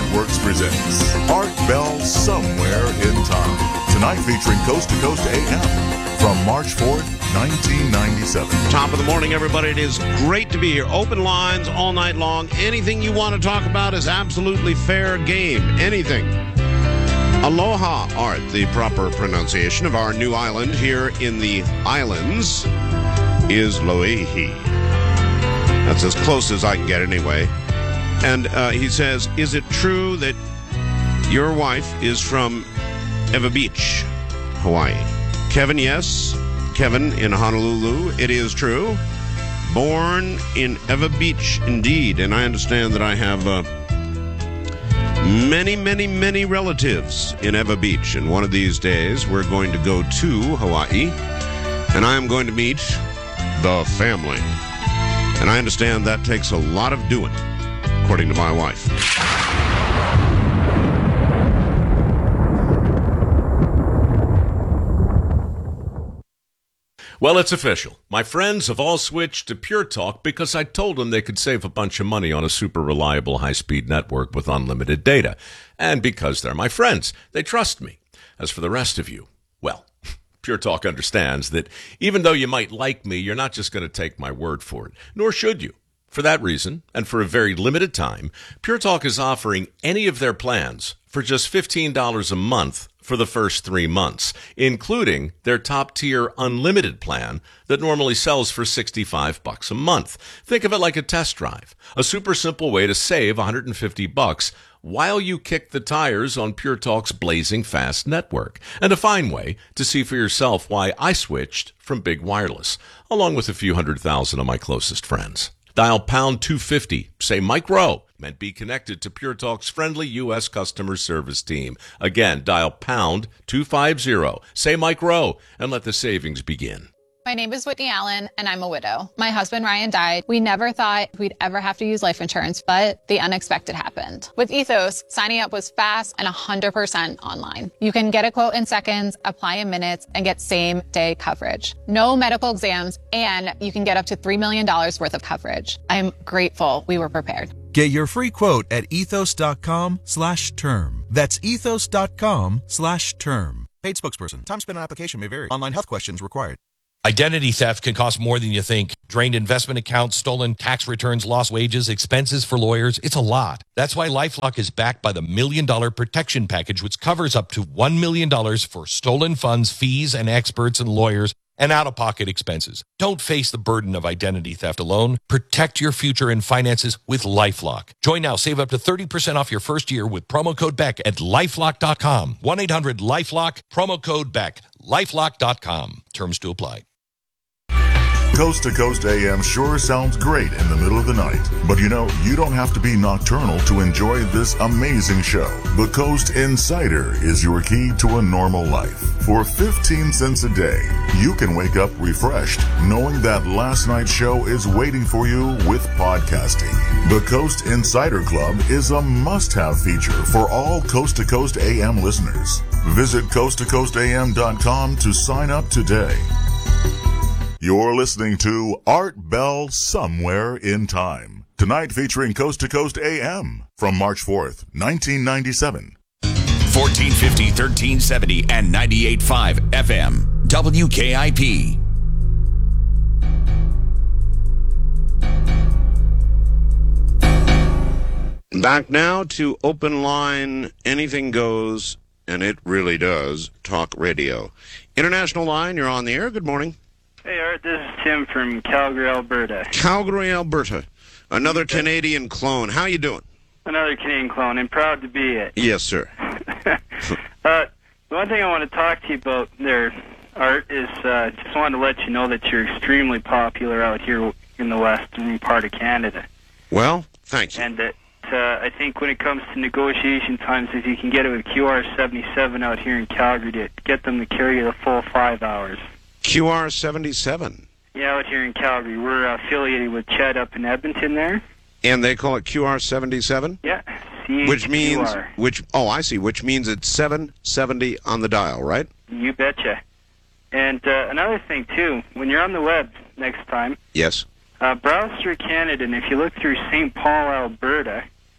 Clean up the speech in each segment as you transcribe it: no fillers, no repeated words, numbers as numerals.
Networks presents Art Bell Somewhere in Time. Tonight featuring Coast to Coast AM from March 4th, 1997. Top of the morning, everybody. It is great to be here. Open lines all night long. Anything you want to talk about is absolutely fair game. Anything. Aloha Art, the proper pronunciation of our new island here in the islands, is Loihi. That's as close as I can get anyway. And he says, is it true that your wife is from Ewa Beach, Hawaii? Kevin, yes. Kevin in Honolulu, it is true. Born in Ewa Beach, indeed. And I understand that I have many relatives in Ewa Beach. And one of these days, we're going to go to Hawaii, and I am going to meet the family. And I understand that takes a lot of doing, according to my wife. Well, it's official. My friends have all switched to Pure Talk because I told them they could save a bunch of money on a super reliable high-speed network with unlimited data. And because they're my friends, they trust me. As for the rest of you, well, Pure Talk understands that even though you might like me, you're not just going to take my word for it, nor should you. For that reason, and for a very limited time, Pure Talk is offering any of their plans for just $15 a month for the first 3 months, including their top-tier unlimited plan that normally sells for $65 a month. Think of it like a test drive, a super simple way to save $150 while you kick the tires on Pure Talk's blazing fast network, and a fine way to see for yourself why I switched from big wireless, along with a few 100,000 of my closest friends. Dial pound 250, say Mike Rowe, and be connected to Pure Talk's friendly U.S. customer service team. Again, dial pound 250, say Mike Rowe, and let the savings begin. My name is Whitney Allen, and I'm a widow. My husband, Ryan, died. We never thought we'd ever have to use life insurance, but the unexpected happened. With Ethos, signing up was fast and 100% online. You can get a quote in seconds, apply in minutes, and get same-day coverage. No medical exams, and you can get up to $3 million worth of coverage. I'm grateful we were prepared. Get your free quote at ethos.com/term. That's ethos.com/term. Paid spokesperson. Time spent on application may vary. Online health questions required. Identity theft can cost more than you think. Drained investment accounts, stolen tax returns, lost wages, expenses for lawyers. It's a lot. That's why LifeLock is backed by the $1 Million Protection Package, which covers up to $1 million for stolen funds, fees, and experts and lawyers, and out-of-pocket expenses. Don't face the burden of identity theft alone. Protect your future and finances with LifeLock. Join now. Save up to 30% off your first year with promo code BECK at LifeLock.com. 1-800-LifeLock, promo code BECK. LifeLock.com. Terms to apply. Coast to Coast AM sure sounds great in the middle of the night. But you know, you don't have to be nocturnal to enjoy this amazing show. The Coast Insider is your key to a normal life. For 15 cents a day, you can wake up refreshed, knowing that last night's show is waiting for you with podcasting. The Coast Insider Club is a must-have feature for all Coast to Coast AM listeners. Visit coasttocoastam.com to sign up today. You're listening to Art Bell Somewhere in Time. Tonight featuring Coast to Coast AM from March 4th, 1997. 1450, 1370, and 98.5 FM. WKIP. Back now to Open Line, anything goes, and it really does, talk radio. International line, you're on the air. Good morning. Hey, Art, this is Tim from Calgary, Alberta. Calgary, Alberta. Another Canadian clone. How you doing? Another Canadian clone, and proud to be it. Yes, sir. The one thing I want to talk to you about there, Art, is just wanted to let you know that you're extremely popular out here in the western part of Canada. Well, thank you. And that I think when it comes to negotiation times, if you can get it with QR77 out here in Calgary to get them to carry you the full 5 hours. QR77. Yeah, out here in Calgary. We're affiliated with Chet up in Edmonton there. And they call it QR77? Yeah. Which means, I see, which means it's 770 on the dial, right? You betcha. And another thing, too, when you're on the web next time, yes, browse through Canada, and if you look through St. Paul, Alberta,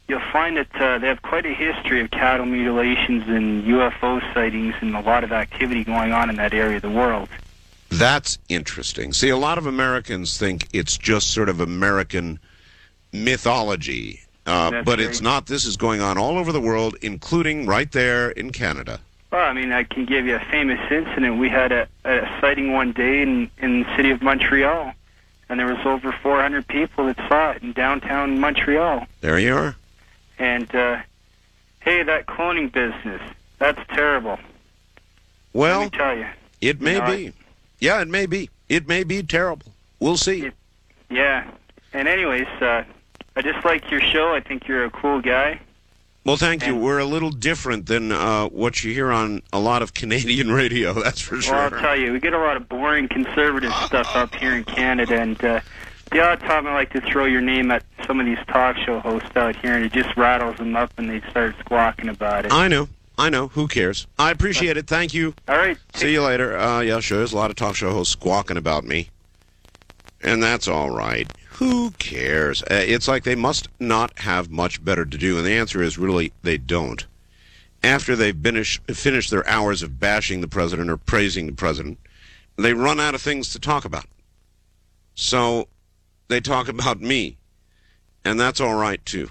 you'll find that they have quite a history of cattle mutilations and UFO sightings and a lot of activity going on in that area of the world. That's interesting. See, a lot of Americans think it's just sort of American mythology, but it's not. This is going on all over the world, including right there in Canada. Well, I mean, I can give you a famous incident. We had a sighting one day in the city of Montreal, and there was over 400 people that saw it in downtown Montreal. There you are. And, hey, that cloning business, that's terrible. Well, let me tell you. It may be. Yeah, it may be. It may be terrible. We'll see. Yeah. And anyways, I just like your show. I think you're a cool guy. Well, thank you. We're a little different than what you hear on a lot of Canadian radio, that's for sure. Well, I'll tell you, we get a lot of boring conservative stuff up here in Canada, and the odd time I like to throw your name at some of these talk show hosts out here, and it just rattles them up, and they start squawking about it. I know. Who cares? I appreciate it. Thank you. All right. See you later. Yeah, sure. There's a lot of talk show hosts squawking about me. And that's all right. Who cares? It's like they must not have much better to do. And the answer is really they don't. After they've finished their hours of bashing the president or praising the president, they run out of things to talk about. So they talk about me. And that's all right, too.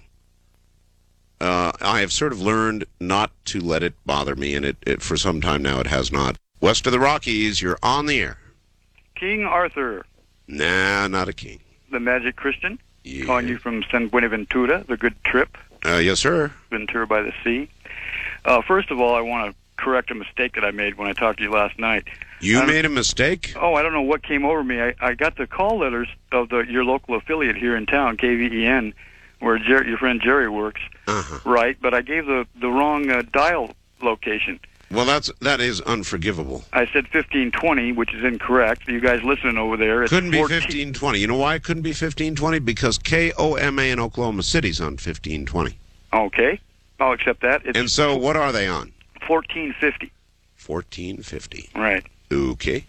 I have sort of learned not to let it bother me, and it for some time now it has not. West of the Rockies, you're on the air. King Arthur. Nah, not a king. The Magic Christian. Yeah. Calling you from San Buenaventura, the good trip. Yes, sir. Ventura by the sea. First of all, I want to correct a mistake that I made when I talked to you last night. You made a mistake? Oh, I don't know what came over me. I got the call letters of your local affiliate here in town, KVEN, where your friend Jerry works, right? But I gave the wrong dial location. Well, that is unforgivable. I said 1520, which is incorrect. You guys listening over there? It's couldn't be 1520. You know why it couldn't be 1520? Because KOMA in Oklahoma City's on 1520. Okay, I'll accept that. And so, what are they on? 1450. 1450. Right. Okay.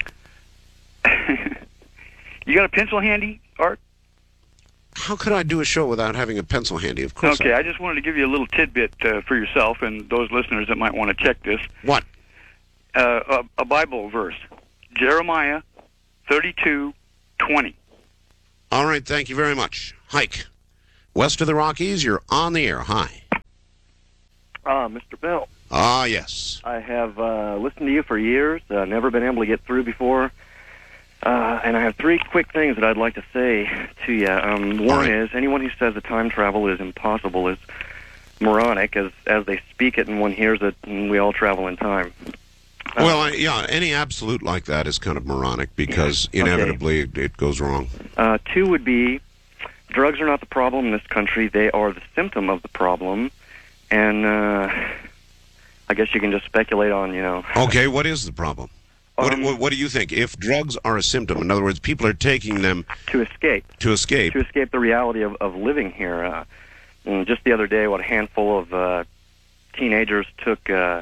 You got a pencil handy, Art? How could I do a show without having a pencil handy? Of course. Okay, I just wanted to give you a little tidbit for yourself and those listeners that might want to check this. What? A Bible verse. Jeremiah 32:20. All right, thank you very much. Hike. West of the Rockies, you're on the air. Hi. Mr. Bell. Ah, yes. I have listened to you for years, never been able to get through before. And I have three quick things that I'd like to say to you. One is, anyone who says that time travel is impossible is moronic, as they speak it and one hears it, and we all travel in time. Well, yeah, any absolute like that is kind of moronic, because inevitably it goes wrong. Two would be, drugs are not the problem in this country. They are the symptom of the problem. And I guess you can just speculate on, Okay, what is the problem? What do you think? If drugs are a symptom, in other words, people are taking them to escape the reality of living here. Just the other day, a handful of teenagers took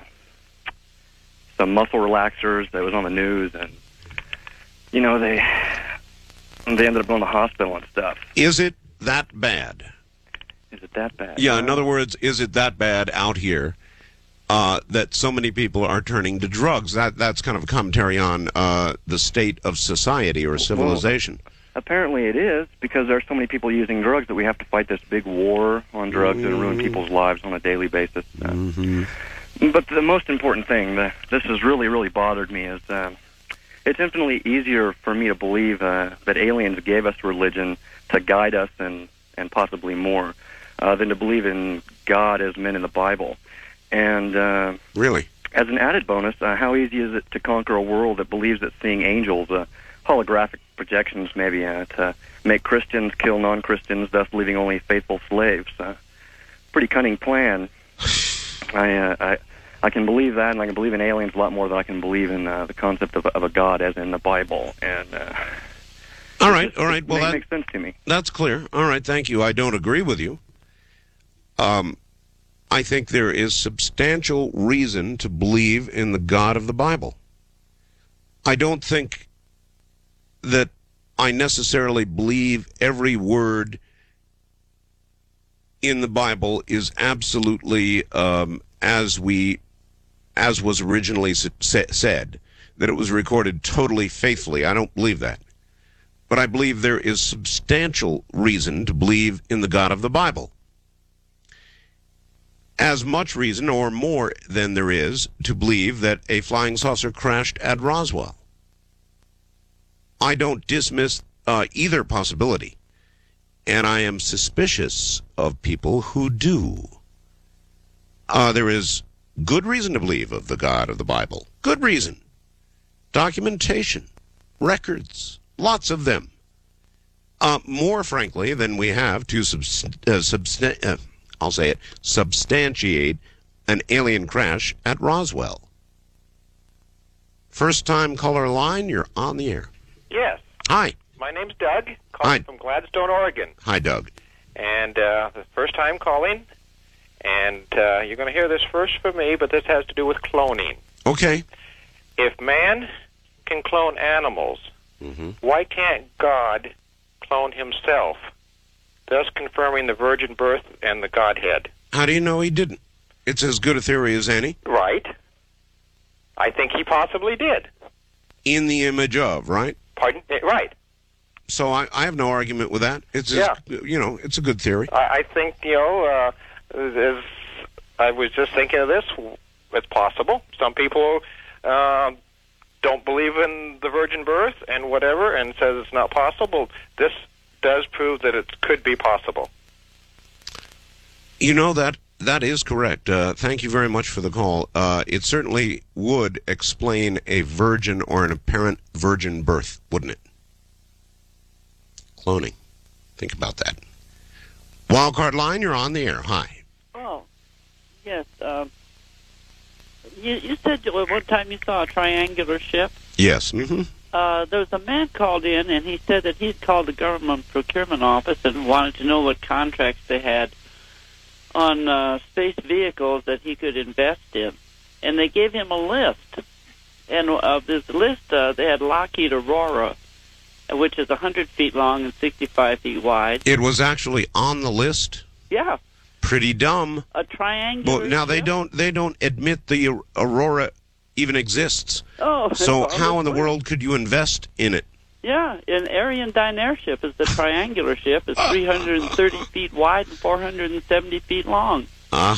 some muscle relaxers that was on the news, and they ended up going to the hospital and stuff. Is it that bad? Is it that bad? Yeah. In other words, is it that bad out here? That so many people are turning to drugs. That's kind of a commentary on the state of society or civilization. Well, apparently it is, because there are so many people using drugs that we have to fight this big war on drugs that ruin people's lives on a daily basis. But the most important thing, this has really, really bothered me, is it's infinitely easier for me to believe that aliens gave us religion to guide us and possibly more than to believe in God as men in the Bible. And really, as an added bonus, how easy is it to conquer a world that believes that seeing angels, holographic projections maybe, to make Christians kill non-Christians, thus leaving only faithful slaves? Pretty cunning plan. I can believe that, and I can believe in aliens a lot more than I can believe in the concept of a God as in the Bible. And all right. Well, that makes sense to me. That's clear. All right, thank you. I don't agree with you. I think there is substantial reason to believe in the God of the Bible. I don't think that I necessarily believe every word in the Bible is absolutely as was originally said, that it was recorded totally faithfully. I don't believe that. But I believe there is substantial reason to believe in the God of the Bible. As much reason or more than there is to believe that a flying saucer crashed at Roswell. I don't dismiss either possibility, and I am suspicious of people who do. There is good reason to believe of the God of the Bible. Good reason. Documentation. Records. Lots of them. More, frankly, than we have to substantiate an alien crash at Roswell. First time caller line, you're on the air. Yes. Hi. My name's Doug, calling from Gladstone, Oregon. Hi, Doug. And the first time calling, and you're going to hear this first from me, but this has to do with cloning. Okay. If man can clone animals, why can't God clone himself, thus confirming the virgin birth and the Godhead? How do you know he didn't? It's as good a theory as any. Right. I think he possibly did. In the image of, right? Pardon? Right. So I have no argument with that. It's it's a good theory. I think, as I was just thinking of this, it's possible. Some people don't believe in the virgin birth and whatever, and says it's not possible. This does prove that it could be possible. You know, that is correct. Thank you very much for the call. It certainly would explain a virgin or an apparent virgin birth, wouldn't it? Cloning. Think about that. Wildcard line, you're on the air. Hi. Oh, yes. You said one time you saw a triangular ship? Yes. Mm-hmm. There was a man called in, and he said that he'd called the government procurement office and wanted to know what contracts they had on space vehicles that he could invest in. And they gave him a list. And of this list, they had Lockheed Aurora, which is 100 feet long and 65 feet wide. It was actually on the list? Yeah. Pretty dumb. A triangular Well, now, they don't admit the Aurora even exists. Oh. So how in the world could you invest in it? Yeah, an Ariane Dynair ship is the triangular ship. It's 330 feet wide and 470 feet long.